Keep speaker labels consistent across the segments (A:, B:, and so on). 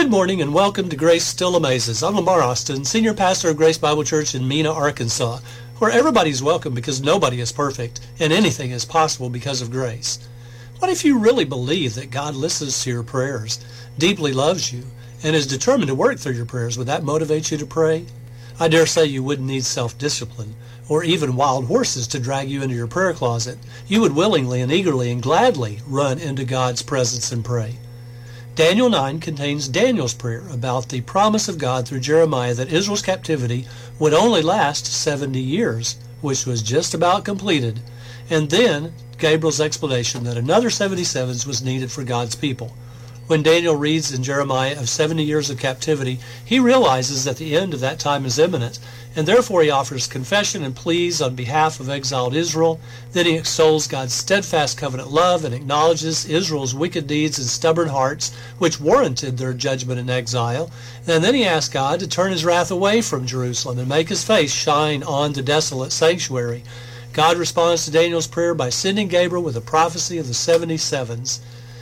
A: Good morning and welcome to Grace Still Amazes. I'm Lamar Austin, Senior Pastor of Grace Bible Church in Mena, Arkansas, where everybody's welcome because nobody is perfect and anything is possible because of grace. What if you really believe that God listens to your prayers, deeply loves you, and is determined to work through your prayers? Would that motivate you to pray? I dare say you wouldn't need self-discipline or even wild horses to drag you into your prayer closet. You would willingly and eagerly and gladly run into God's presence and pray. Daniel 9 contains Daniel's prayer about the promise of God through Jeremiah that Israel's captivity would only last 70 years, which was just about completed, and then Gabriel's explanation that another 77s was needed for God's people. When Daniel reads in Jeremiah of 70 years of captivity, he realizes that the end of that time is imminent, and therefore he offers confession and pleas on behalf of exiled Israel. Then he extols God's steadfast covenant love and acknowledges Israel's wicked deeds and stubborn hearts, which warranted their judgment in exile. And then he asks God to turn his wrath away from Jerusalem and make his face shine on the desolate sanctuary. God responds to Daniel's prayer by sending Gabriel with a prophecy of the 77s.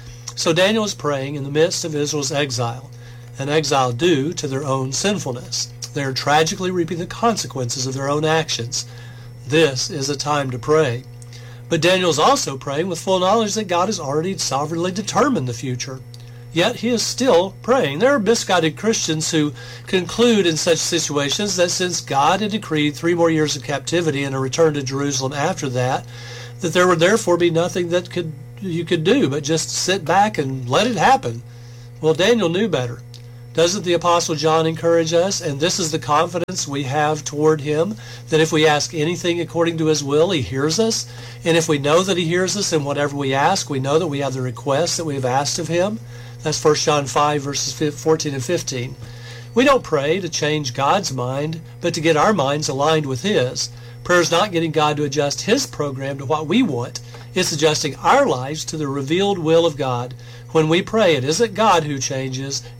A: So Daniel is praying in the midst of Israel's exile, an exile due to their own sinfulness. They are tragically reaping the consequences of their own actions. This is a time to pray. But Daniel is also praying with full knowledge that God has already sovereignly determined the future. Yet he is still praying. There are misguided Christians who conclude in such situations that since God had decreed 3 more years of captivity and a return to Jerusalem after that, that there would therefore be nothing that you could do but just sit back and let it happen. Well, Daniel knew better. Doesn't the Apostle John encourage us? And this is the confidence we have toward him, that if we ask anything according to his will, he hears us. And if we know that he hears us in whatever we ask, we know that we have the requests that we have asked of him. That's 1 John 5, verses 14 and 15. We don't pray to change God's mind, but to get our minds aligned with his. Prayer is not getting God to adjust his program to what we want. It's adjusting our lives to the revealed will of God. When we pray, it isn't God who changes,